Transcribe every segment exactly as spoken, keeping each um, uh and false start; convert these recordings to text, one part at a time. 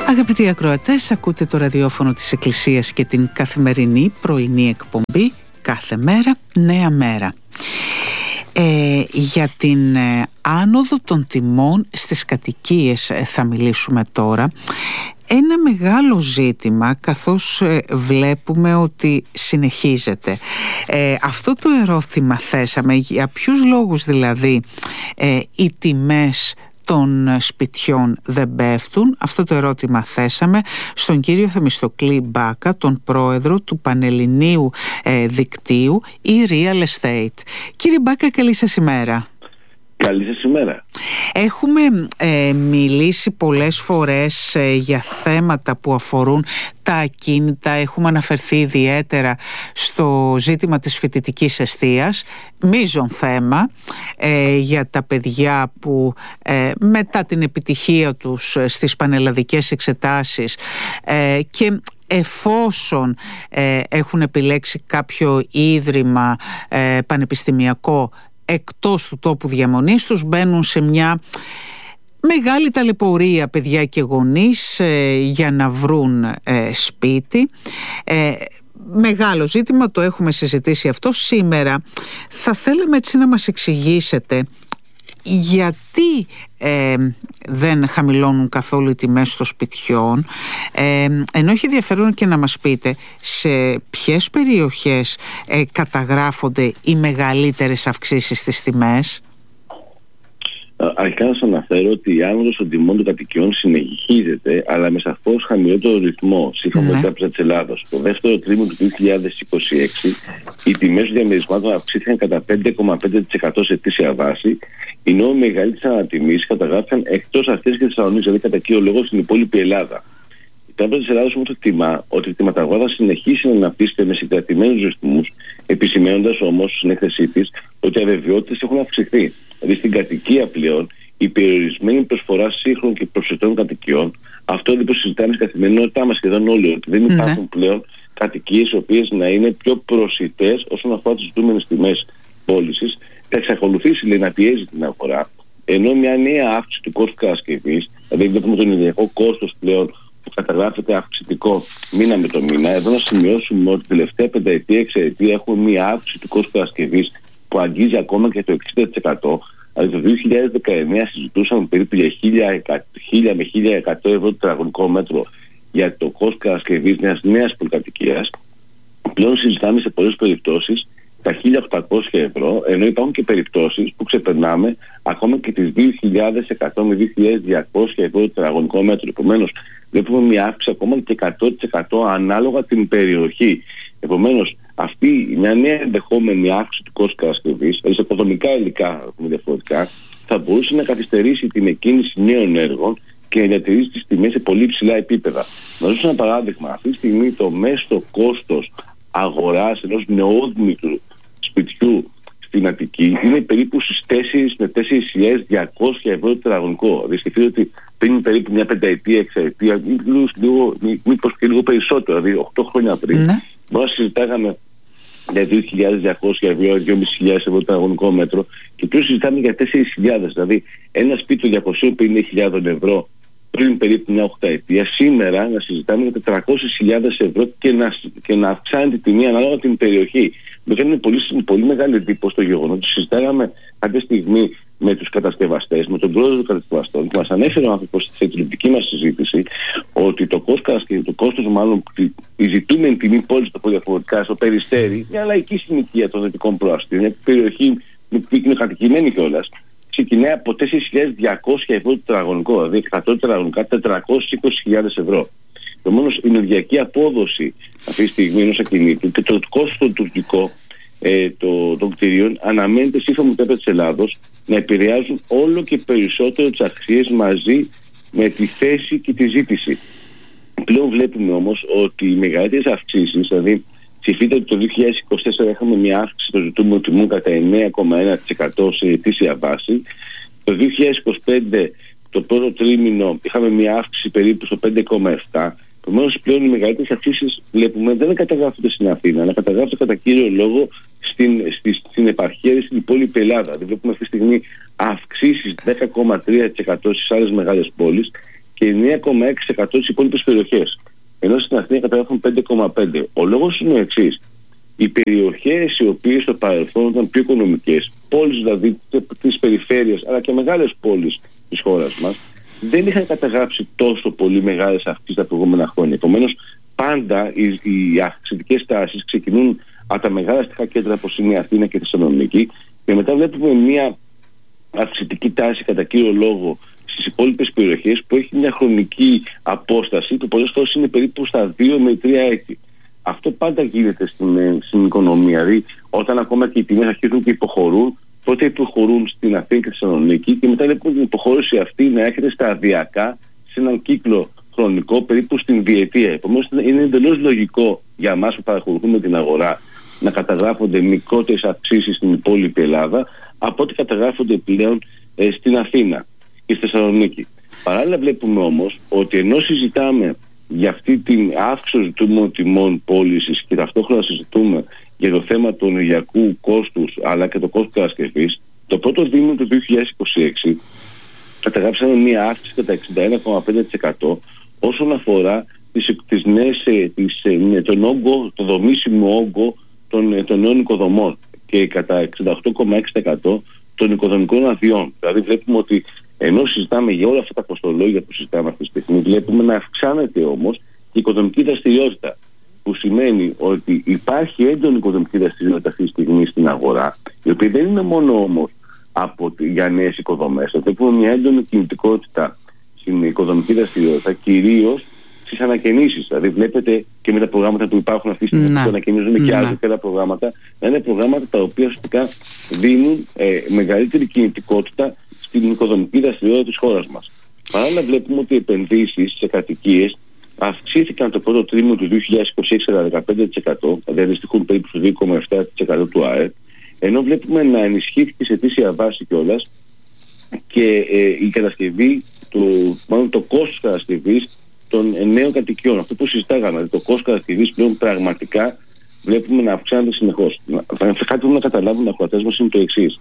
Αγαπητοί ακροατές, ακούτε το ραδιόφωνο της Εκκλησίας και την καθημερινή πρωινή εκπομπή «Κάθε μέρα, νέα μέρα». Ε, για την ε, άνοδο των τιμών στις κατοικίες ε, θα μιλήσουμε τώρα. Ένα μεγάλο ζήτημα, καθώς ε, βλέπουμε ότι συνεχίζεται. Ε, αυτό το ερώτημα θέσαμε, για ποιους λόγους δηλαδή ε, οι τιμές των σπιτιών δεν πέφτουν. Αυτό το ερώτημα θέσαμε στον κύριο Θεμιστοκλή Μπάκα, τον πρόεδρο του Πανελληνίου ε, Δικτύου e-Real Estate. Κύριε Μπάκα, καλή σας ημέρα. Καλή σας ημέρα. Έχουμε ε, μιλήσει πολλές φορές ε, για θέματα που αφορούν τα ακίνητα. Έχουμε αναφερθεί ιδιαίτερα στο ζήτημα της φοιτητικής εστίας, μείζον θέμα ε, για τα παιδιά που ε, μετά την επιτυχία τους στις πανελλαδικές εξετάσεις ε, και εφόσον ε, έχουν επιλέξει κάποιο ίδρυμα ε, πανεπιστημιακό εκτός του τόπου διαμονής τους, μπαίνουν σε μια μεγάλη ταλαιπωρία παιδιά και γονείς ε, για να βρουν ε, σπίτι. Ε, μεγάλο ζήτημα, το έχουμε συζητήσει αυτό σήμερα. Θα θέλαμε έτσι να μας εξηγήσετε γιατί ε, δεν χαμηλώνουν καθόλου οι τιμές των σπιτιών, ε, ενώ έχει ενδιαφέρον και να μας πείτε σε ποιες περιοχές ε, καταγράφονται οι μεγαλύτερες αυξήσεις στις τιμές. Αρχικά να σας αναφέρω ότι η άνοδος των τιμών των κατοικιών συνεχίζεται, αλλά με σαφώς χαμηλότερο ρυθμό, σύμφωνα με την Τράπεζα της Ελλάδος. Το δεύτερο τρίμηνο του δύο χιλιάδες είκοσι έξι, οι τιμές των διαμερισμάτων αυξήθηκαν κατά πέντε κόμμα πέντε τοις εκατό σε ετήσια βάση, ενώ οι μεγαλύτερες ανατιμήσεις καταγράφηκαν εκτός αυτές και της Θεσσαλονίκης, δηλαδή κατά κύριο λόγο στην υπόλοιπη Ελλάδα. Η Τράπεζα της Ελλάδος όμως εκτιμά ότι η κτηματαγορά θα συνεχίσει να αναπτύσσεται με συγκρατημένους ρυθμούς, επισημαίνοντας όμως στην έκθεσή της ότι οι αβεβαιότητες έχουν αυξηθεί. Δηλαδή στην κατοικία πλέον η περιορισμένη προσφορά σύγχρονων και προσιτών κατοικιών, αυτό που συζητάμε στην καθημερινότητά μας σχεδόν όλοι, ότι δεν υπάρχουν ναι. πλέον κατοικίες οι οποίες να είναι πιο προσιτές όσον αφορά τις ζητούμενες τιμές πώλησης, θα εξακολουθήσει λέει, να πιέζει την αγορά, ενώ μια νέα αύξηση του κόστου κατασκευής, δηλαδή βλέπουμε τον ενεργειακό κόστος πλέον που καταγράφεται αυξητικό μήνα με το μήνα. Εδώ να σημειώσουμε ότι την τελευταία πενταετία, εξαετία έχουμε μια αύξηση του κόστου κατασκευής που αγγίζει ακόμα και το εξήντα τοις εκατό. Δηλαδή το δύο χιλιάδες δεκαεννέα συζητούσαμε περίπου για χίλια με χίλια εκατό ευρώ το τετραγωνικό μέτρο για το κόστος κατασκευής μιας νέας πολυκατοικίας. Πλέον συζητάμε σε πολλές περιπτώσεις τα χίλια οκτακόσια ευρώ, ενώ υπάρχουν και περιπτώσεις που ξεπερνάμε ακόμα και τις δύο χιλιάδες εκατό με δύο χιλιάδες διακόσια ευρώ το τετραγωνικό μέτρο. Επομένως, βλέπουμε μια αύξηση ακόμα και εκατό τοις εκατό ανάλογα την περιοχή. Επομένως, αυτή μια νέα ενδεχόμενη αύξηση του κόστου κατασκευής, δηλαδή σε οικοδομικά υλικά διαφορετικά, θα μπορούσε να καθυστερήσει την εκκίνηση νέων έργων και να διατηρήσει τις τιμές σε πολύ ψηλά επίπεδα. Να δώσω ένα παράδειγμα. Αυτή τη στιγμή το μέσο κόστος αγοράς ενός νεόδμητου σπιτιού στην Αττική είναι περίπου στις τέσσερις με τέσσερις χιλιάδες διακόσια ευρώ το τετραγωνικό. Δηλαδή σκεφτείτε ότι πριν περίπου μια πενταετία, εξαετία, μήπως και λίγο περισσότερο, δηλαδή οκτώ χρόνια πριν, ναι. Μπορεί να συζητάγαμε για δύο χιλιάδες διακόσια ευρώ, δύο χιλιάδες πεντακόσια ευρώ το τετραγωνικό μέτρο, και πλέον συζητάμε για τέσσερις χιλιάδες. Δηλαδή ένα σπίτι των διακόσιες πενήντα χιλιάδες ευρώ πριν περίπου μια οχταετία, σήμερα να συζητάμε για τετρακόσιες χιλιάδες ευρώ και να, και να αυξάνει την τιμή ανάλογα την περιοχή. Με κάνει πολύ, πολύ μεγάλη εντύπωση το γεγονός ότι συζητάγαμε κάποια στιγμή με τους κατασκευαστές, με τον πρόεδρο των κατασκευαστών, και μας ανέφερε ο άνθρωπος στην τηλεοπτική μας συζήτηση ότι το κόστος, το κόστος μάλλον, η ζητούμενη τιμή πώληση το διαφορετικά στο Περιστέρι, μια λαϊκή συνοικία των Δυτικών Προαστίων, μια περιοχή που είναι κατοικημένη κιόλας, ξεκινάει από τέσσερις χιλιάδες διακόσια ευρώ το τετραγωνικό, δηλαδή εκατό τετραγωνικά τετρακόσιες είκοσι χιλιάδες ευρώ. Επομένως, η ενεργειακή απόδοση αυτή τη στιγμή ενός ακινήτου και το κόστος των τουρκικών ε, το, των κτηρίων αναμένεται σύμφωνα με την Τράπεζα της Ελλάδος να επηρεάζουν όλο και περισσότερο τις αξίες μαζί με τη θέση και τη ζήτηση. Πλέον βλέπουμε όμως ότι οι μεγαλύτερες αυξήσεις, δηλαδή ψηφίτε ότι το δύο χιλιάδες είκοσι τέσσερα είχαμε μια αύξηση των ζητούμενων τιμών κατά εννέα κόμμα ένα τοις εκατό σε ετήσια βάση. Το δύο χιλιάδες είκοσι πέντε το πρώτο τρίμηνο είχαμε μια αύξηση περίπου στο πέντε κόμμα επτά τοις εκατό. Επομένως, πλέον οι μεγαλύτερες αυξήσεις βλέπουμε δεν καταγράφονται στην Αθήνα, αλλά καταγράφονται κατά κύριο λόγο στην, στη, στην επαρχία ή στην υπόλοιπη Ελλάδα. Δηλαδή, βλέπουμε αυτή τη στιγμή αυξήσεις δέκα κόμμα τρία τοις εκατό στις άλλες μεγάλες πόλεις και εννέα κόμμα έξι τοις εκατό στις υπόλοιπες περιοχές. Ενώ στην Αθήνα καταγράφουν πέντε κόμμα πέντε τοις εκατό. Ο λόγος είναι ο εξής. Οι περιοχές οι οποίες στο παρελθόν ήταν πιο οικονομικές, πόλεις δηλαδή της περιφέρειας αλλά και μεγάλες πόλεις της χώρας μας, δεν είχαν καταγράψει τόσο πολύ μεγάλες αυξήσεις τα προηγούμενα χρόνια. Επομένως, πάντα οι, οι αυξητικές τάσεις ξεκινούν από τα μεγάλα αστικά κέντρα όπως είναι η Αθήνα και η Θεσσαλονίκη και μετά βλέπουμε μια αυξητική τάση κατά κύριο λόγο στις υπόλοιπες περιοχές που έχει μια χρονική απόσταση που πολλές φορές είναι περίπου στα δύο με τρία έτη. Αυτό πάντα γίνεται στην, στην οικονομία. Δηλαδή, όταν ακόμα και οι τιμές αρχίζουν και υποχωρούν, τότε υποχωρούν στην Αθήνα και τη Θεσσαλονίκη και μετά βλέπουμε την υποχώρηση αυτή να έρχεται σταδιακά σε έναν κύκλο χρονικό περίπου στην διετία. Επομένως, είναι εντελώς λογικό για εμάς που παρακολουθούμε την αγορά να καταγράφονται μικρότερες αυξήσεις στην υπόλοιπη Ελλάδα από ό,τι καταγράφονται πλέον ε, στην Αθήνα και στη Θεσσαλονίκη. Παράλληλα, βλέπουμε όμως ότι ενώ συζητάμε για αυτή την αύξηση των τιμών πώλησης και ταυτόχρονα συζητούμε για το θέμα του ενεργειακού κόστους αλλά και το κόστος κατασκευής, το πρώτο δίμηνο του δύο χιλιάδες είκοσι έξι καταγράψαμε μια αύξηση κατά εξήντα ένα κόμμα πέντε τοις εκατό όσον αφορά τις, τις νέες, τις, τον, όγκο, το δομήσιμο όγκο των, των νέων οικοδομών και κατά εξήντα οκτώ κόμμα έξι τοις εκατό των οικοδομικών αδειών. Δηλαδή βλέπουμε ότι ενώ συζητάμε για όλα αυτά τα κοστολόγια που συζητάμε αυτή τη στιγμή, βλέπουμε να αυξάνεται όμως η οικοδομική δραστηριότητα. Που σημαίνει ότι υπάρχει έντονη οικοδομική δραστηριότητα αυτή τη στιγμή στην αγορά, η οποία δεν είναι μόνο όμως από, για νέες οικοδομές. Βλέπουμε μια έντονη κινητικότητα στην οικοδομική δραστηριότητα, κυρίως στις ανακαινήσεις. Δηλαδή, βλέπετε και με τα προγράμματα που υπάρχουν αυτή τη στιγμή, που ανακαινίζονται και άλλα και άλλα προγράμματα, να είναι προγράμματα τα οποία ουσιαστικά δίνουν ε, μεγαλύτερη κινητικότητα στην οικοδομική δραστηριότητα της χώρας μας. Παράλληλα, βλέπουμε ότι οι επενδύσεις σε κατοικίες αυξήθηκαν το πρώτο τρίμηνο του δύο χιλιάδες είκοσι έξι κατά δεκαπέντε τοις εκατό, δηλαδή αντιστοιχούν περίπου στο δύο κόμμα επτά τοις εκατό του ΑΕΠ, ενώ βλέπουμε να ενισχύθηκε σε αιτήσια βάση κιόλας και ε, η κατασκευή, του, μάλλον το κόστος κατασκευής των ε, νέων κατοικιών. Αυτό που συζητάγαμε, δηλαδή το κόστος κατασκευής πλέον πραγματικά βλέπουμε να αυξάνεται συνεχώς. Κάτι που πρέπει να καταλάβουν οι ακροατές μας είναι το εξής.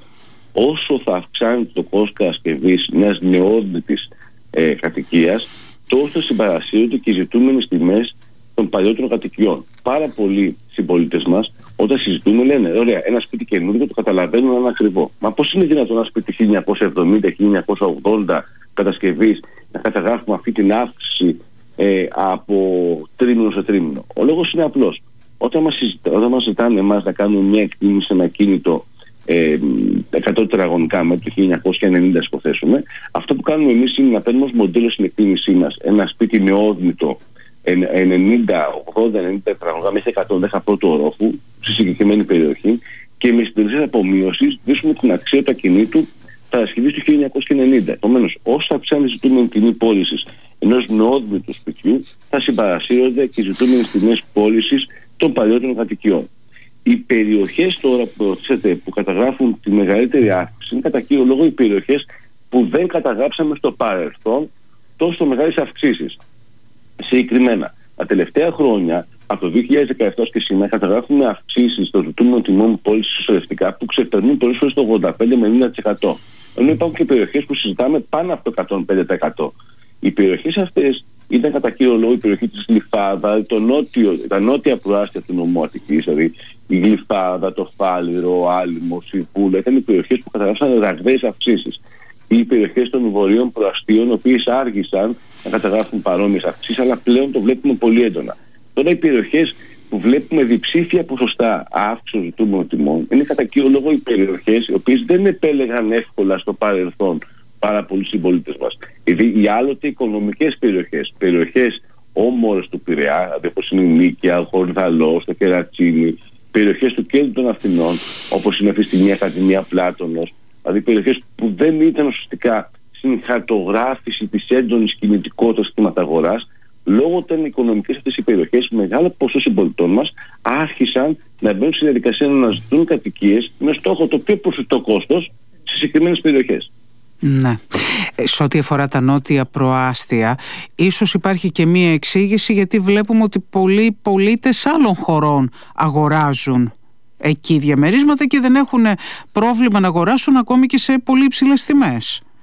Όσο θα αυξάνεται το κόστος κατασκευής μιας νεόδυτης ε, κατοικίας, τόσο συμπαρασύρονται και οι ζητούμενες τιμές των παλιότερων κατοικιών. Πάρα πολλοί συμπολίτες μας, όταν συζητούμε, λένε: ωραία, ένα σπίτι καινούργιο το καταλαβαίνουν να είναι ακριβό. Μα πώς είναι δυνατόν ένα σπίτι χίλια εννιακόσια εβδομήντα χίλια εννιακόσια ογδόντα κατασκευής να καταγράφουμε αυτή την αύξηση ε, από τρίμηνο σε τρίμηνο? Ο λόγος είναι απλός. Όταν μας, συζητά, όταν μας ζητάνε εμάς να κάνουμε μια εκτίμηση σε ένα κίνητο Ε, εκατό τετραγωνικά μέτρα του χίλια εννιακόσια ενενήντα, υποθέσουμε, αυτό που κάνουμε εμείς είναι να παίρνουμε ως μοντέλο στην εκτίμησή μας ένα σπίτι νεόδμητο ενενήντα, ογδόντα, ενενήντα τετραγωνικά μέχρι εκατό δέκα πρώτου ορόφου στη συγκεκριμένη περιοχή και με συντελεστές απομείωσης βρίσκουμε την αξία του ακινήτου παρασκευής του χίλια εννιακόσια ενενήντα. Επομένως, όσο αυξάνει η ζητούμενη τιμή πώλησης ενός νεόδμητου σπιτιού, θα συμπαρασύρονται και οι ζητούμενες τιμές πώλησης των παλιότερων κατοικιών. Οι περιοχές τώρα που ρωτήσατε που καταγράφουν τη μεγαλύτερη αύξηση είναι κατά κύριο λόγο οι περιοχές που δεν καταγράψαμε στο παρελθόν τόσο μεγάλες αυξήσεις. Συγκεκριμένα, τα τελευταία χρόνια, από το δύο χιλιάδες δεκαεπτά και σήμερα, καταγράφουμε αυξήσεις των ζητούμενων τιμών πώλησης ισορρευτικά που ξεπερνούν πολλές φορές το ογδόντα πέντε με ενενήντα τοις εκατό. Ενώ υπάρχουν και περιοχές που συζητάμε πάνω από το εκατόν πέντε τοις εκατό. Οι περιοχές αυτές ήταν κατά κύριο λόγο η περιοχή της Γλυφάδα, το νότιο, τα νότια προάστια του νομού Αττικής, δηλαδή η Γλυφάδα, το Φάληρο, ο Άλυμος, η Πούλα, ήταν οι περιοχές που καταγράψαν ραγδαίες αυξήσεις. Οι περιοχές των βορείων προαστίων, οι οποίες άργησαν να καταγράφουν παρόμοιες αυξήσεις, αλλά πλέον το βλέπουμε πολύ έντονα. Τώρα οι περιοχές που βλέπουμε διψήφια ποσοστά αύξησης ζητούμενων τιμών είναι κατά κύριο λόγο οι περιοχές οι οποίες δεν επέλεγαν εύκολα στο παρελθόν πάρα πολλοί συμπολίτες μας. Δηλαδή οι άλλοτε οικονομικές περιοχές, περιοχές όμορες του Πειραιά, δηλαδή όπως είναι η Νίκαια, ο Χορδαλός, το Κερατσίνι, περιοχές του κέντρου των Αθηνών, όπως είναι αυτή τη στιγμή η Ακαδημία Πλάτωνος, δηλαδή περιοχές που δεν ήταν ουσιαστικά στην χαρτογράφηση της έντονης κινητικότητας της κτηματαγοράς, λόγω ήταν οικονομικές αυτές οι περιοχές, μεγάλο ποσό συμπολιτών μας άρχισαν να μπαίνουν στη διαδικασία να αναζητούν κατοικίες με στόχο το πιο προσιτό κόστος στις συγκεκριμένες περιοχές. Ναι. Σε ό,τι αφορά τα νότια προάστια, ίσως υπάρχει και μία εξήγηση, γιατί βλέπουμε ότι πολλοί πολίτες άλλων χωρών αγοράζουν εκεί διαμερίσματα και δεν έχουν πρόβλημα να αγοράσουν ακόμη και σε πολύ υψηλές τιμές.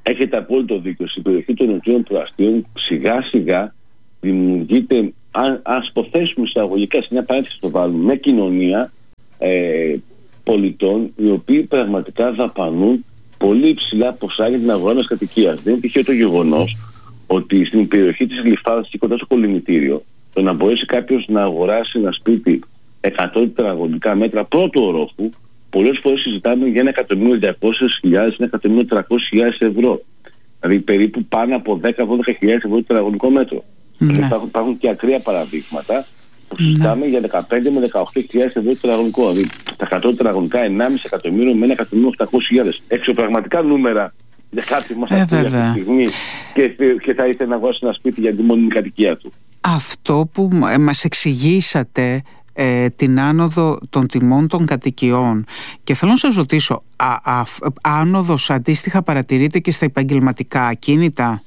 έχετε απόλυτο δίκιο. Στην περιοχή των νοτιών προαστίων σιγά σιγά δημιουργείται, αν ας υποθέσουμε εισαγωγικά, σε μια παρένθεση το βάλουμε, μια κοινωνία ε, πολιτών οι οποίοι πραγματικά δαπανούν πολύ υψηλά ποσά για την αγορά μιας κατοικίας. Δεν είναι τυχαίο το γεγονός ότι στην περιοχή της Γλυφάδας και κοντά στο κολυμητήριο, το να μπορέσει κάποιος να αγοράσει ένα σπίτι εκατό τετραγωνικά μέτρα πρώτου ορόφου, πολλές φορές συζητάμε για ένα εκατομμύριο διακόσιες χιλιάδες, ένα εκατομμύριο τριακόσιες χιλιάδες ευρώ. Δηλαδή περίπου πάνω από δέκα με δώδεκα χιλιάδες ευρώ το τετραγωνικό μέτρο. Ναι. Υπάρχουν, υπάρχουν και ακραία παραδείγματα που συζητάμε ναι. για δεκαπέντε με δεκαοκτώ χιλιάδες ευρώ το τετραγωνικό. Δηλαδή τα εκατό τετραγωνικά ενάμιση εκατομμύριο με ένα εκατομμύριο οκτακόσιες χιλιάδες. Εξωπραγματικά νούμερα για κάποιον που μας ακούει αυτή τη στιγμή και, και θα ήθελε να αγοράσει ένα σπίτι για τη μόνιμη κατοικία του. Αυτό που μας εξηγήσατε, ε, την άνοδο των τιμών των κατοικιών, και θέλω να σας ρωτήσω, α, α, άνοδος αντίστοιχα παρατηρείται και στα επαγγελματικά ακίνητα?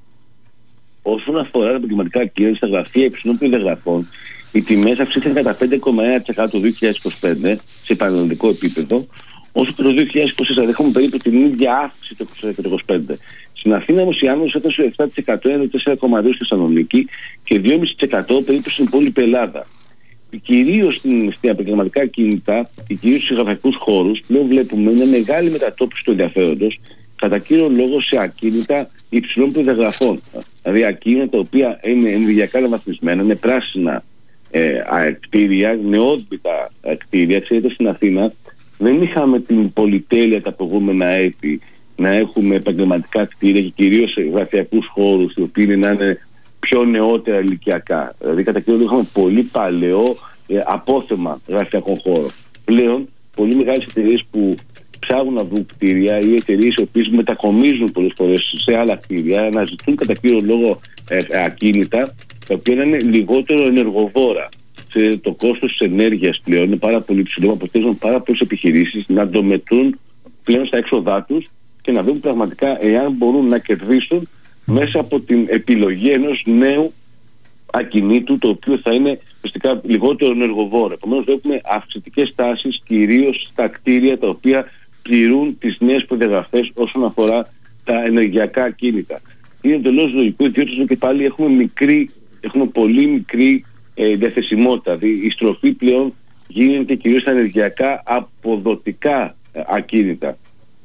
Όσον αφορά τα επαγγελματικά ακίνητα, στα γραφεία υψηλών προδιαγραφών, οι τιμές αυξήθηκαν κατά πέντε κόμμα ένα τοις εκατό το δύο χιλιάδες είκοσι πέντε σε πανελλαδικό επίπεδο, όσο και το δύο χιλιάδες είκοσι τέσσερα έχουμε περίπου την ίδια αύξηση το είκοσι πέντε. Στην Αθήνα όμως η άνοδος ήταν στο επτά τοις εκατό, ένα τέσσερα κόμμα δύο στη Θεσσαλονίκη και δύο κόμμα πέντε τοις εκατό περίπου στην υπόλοιπη Ελλάδα. Κυρίως στην επαγγελματικά ακίνητα και κυρίως στους γραφειακούς χώρους πλέον βλέπουμε μια μεγάλη μετατόπιση του ενδιαφέροντος, κατά κύριο λόγο σε ακίνητα υψηλών προδιαγραφών. Δηλαδή ακίνητα τα οποία είναι ενεργειακά αναβαθμισμένα, είναι πράσινα ε, κτίρια, νεόδυτα κτίρια. Ξέρετε, στην Αθήνα δεν είχαμε την πολυτέλεια τα προηγούμενα έτη να έχουμε επαγγελματικά κτίρια και κυρίως σε γραφειακούς χώρους, οι οποίοι είναι να είναι πιο νεότερα ηλικιακά. Δηλαδή, κατά κύριο λόγο, είχαμε πολύ παλαιό ε, απόθεμα γραφειακών χώρων. Πλέον, πολύ μεγάλες εταιρείες που ψάχνουν να βρουν κτίρια ή εταιρείες οι οποίες μετακομίζουν πολλές φορές σε άλλα κτίρια, να ζητούν κατά κύριο λόγο ε, ακίνητα, τα οποία είναι λιγότερο ενεργοβόρα. Σε, το κόστος της ενέργειας πλέον είναι πάρα πολύ ψηλό, αποτελούν πάρα πολλές επιχειρήσεις να το μετρούν πλέον στα έξοδά τους και να δουν πραγματικά εάν μπορούν να κερδίσουν μέσα από την επιλογή ενός νέου ακινήτου, το οποίο θα είναι ουσιαστικά λιγότερο ενεργοβόρο. Επομένως, βλέπουμε αυξητικές τάσεις κυρίως στα κτίρια τα οποία πληρούν τις νέες προδιαγραφές όσον αφορά τα ενεργειακά ακίνητα. Είναι εντελώς λογικό, διότι και πάλι έχουμε, μικρή, έχουμε πολύ μικρή ε, διαθεσιμότητα. Δηλαδή, η στροφή πλέον γίνεται κυρίως στα ενεργειακά αποδοτικά ε, ακίνητα.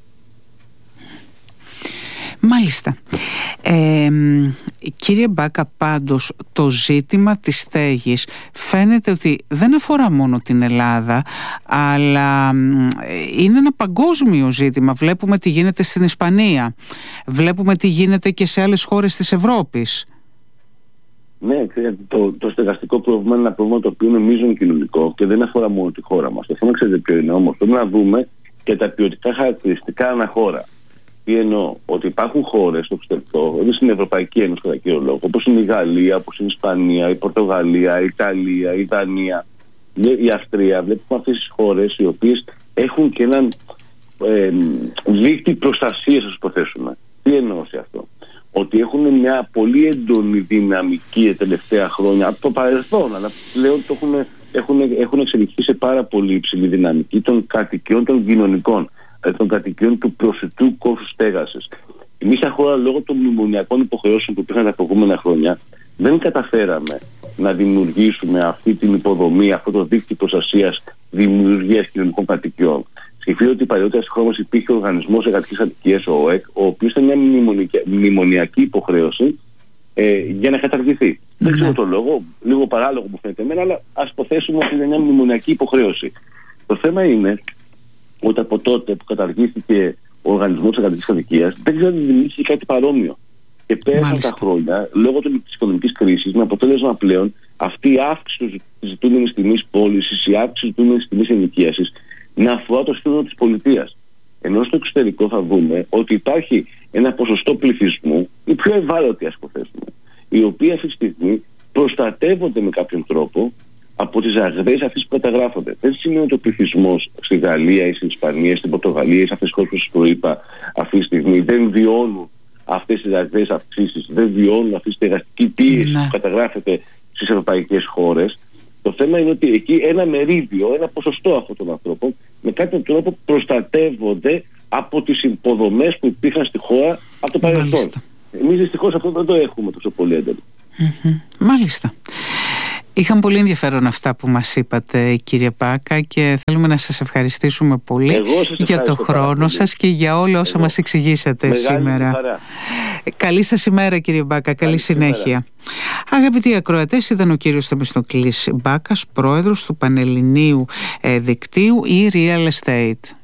Μάλιστα. Ε, κύριε Μπάκα, πάντως το ζήτημα της στέγης φαίνεται ότι δεν αφορά μόνο την Ελλάδα, αλλά είναι ένα παγκόσμιο ζήτημα. Βλέπουμε τι γίνεται στην Ισπανία, βλέπουμε τι γίνεται και σε άλλες χώρες της Ευρώπης. Ναι, το, το στεγαστικό πρόβλημα είναι ένα πρόβλημα το οποίο είναι μείζον κοινωνικό και δεν αφορά μόνο τη χώρα μας. Το θέμα, ξέρετε ποιο είναι όμως? Πρέπει να δούμε και τα ποιοτικά χαρακτηριστικά ανά χώρα. Τι εννοώ? Ότι υπάρχουν χώρες στο εξωτερικό, δηλαδή στην Ευρωπαϊκή Ένωση κατά κύριο λόγο, όπως είναι η Γαλλία, όπως είναι η Ισπανία, η Πορτογαλία, η Ιταλία, η Δανία, η Αυστρία. Βλέπουμε αυτές τις χώρες οι οποίες έχουν και έναν ε, δίκτυο προστασίας, ας υποθέσουμε. Τι εννοώ σε αυτό? Ότι έχουν μια πολύ έντονη δυναμική τα τελευταία χρόνια από το παρελθόν, αλλά πλέον το έχουν, έχουν, έχουν εξελιχθεί σε πάρα πολύ υψηλή δυναμική των κατοικιών των κοινωνικών, των κατοικιών του προσιτού κόστου στέγασης. Εμείς, σαν χώρα, λόγω των μνημονιακών υποχρεώσεων που υπήρχαν τα προηγούμενα χρόνια, δεν καταφέραμε να δημιουργήσουμε αυτή την υποδομή, αυτό το δίκτυο προστασίας δημιουργίας κοινωνικών κατοικιών. Σκεφτείτε ότι παλιότερα στη χώρα μας υπήρχε ο Οργανισμός Εργατικής Κατοικίας, ο ΟΕΚ, ο οποίος ήταν μια μνημονιακή υποχρέωση ε, για να καταργηθεί. Mm-hmm. Δεν ξέρω τον λόγο, λίγο παράλογο μου φαίνεται εμένα, αλλά ας υποθέσουμε ότι είναι μια μνημονιακή υποχρέωση. Το θέμα είναι ότι από τότε που καταργήθηκε ο Οργανισμός Εργατικής Κατοικίας, δεν ξέρω αν δημιουργήθηκε κάτι παρόμοιο. Και πέρασαν τα χρόνια, λόγω της οικονομικής κρίσης, με αποτέλεσμα πλέον αυτή η αύξηση της ζητούμενης τιμής πώλησης, η αύξηση της ζητούμενης τιμής ενοικίασης, να αφορά το σύνολο της πολιτείας. Ενώ στο εξωτερικό θα δούμε ότι υπάρχει ένα ποσοστό πληθυσμού, οι πιο ευάλωτοι, ας υποθέσουμε, οι οποίοι αυτή τη στιγμή προστατεύονται με κάποιον τρόπο από τις αγραίες αυτές που καταγράφονται. Δεν σημαίνει ότι ο πληθυσμός στη Γαλλία ή στην Ισπανία, στην Πορτογαλία ή σε αυτές τις χώρες που προείπα αυτή τη στιγμή δεν βιώνουν αυτές τις αγραίες αυξήσεις, δεν βιώνουν αυτή τη στεγαστική πίεση ναι. που καταγράφεται στις ευρωπαϊκές χώρες. Το θέμα είναι ότι εκεί ένα μερίδιο, ένα ποσοστό αυτών των ανθρώπων με κάποιο τρόπο προστατεύονται από τις υποδομές που υπήρχαν στη χώρα από το παρελθόν. Εμείς δυστυχώς αυτό δεν το έχουμε τόσο πολύ έντονο. Mm-hmm. Μάλιστα. Είχαν πολύ ενδιαφέρον αυτά που μας είπατε, κύριε Μπάκα, και θέλουμε να σας ευχαριστήσουμε πολύ για το χρόνο σας και για όλα όσα Εγώ. μας εξηγήσατε Μεγάλη σήμερα. Χαρά. Καλή σας ημέρα, κύριε Μπάκα, καλή, καλή συνέχεια. Ημέρα. Αγαπητοί ακροατές, ήταν ο κύριος Θεμιστοκλής Μπάκας, πρόεδρος του Πανελληνίου Δικτύου e-Real Estate.